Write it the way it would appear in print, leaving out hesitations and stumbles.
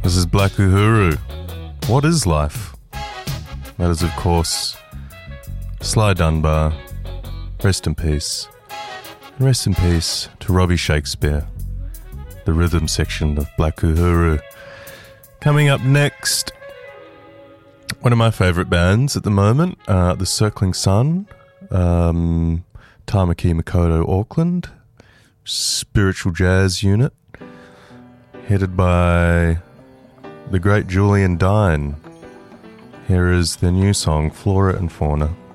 This is Black Uhuru. What is life? That is, of course, Sly Dunbar. Rest in peace. And rest in peace to Robbie Shakespeare, the rhythm section of Black Uhuru. Coming up next, one of my favourite bands at the moment, The Circling Sun, Tamaki Makoto Auckland, spiritual jazz unit, headed by the great Julian Dine. Here is their new song, Flora and Fauna.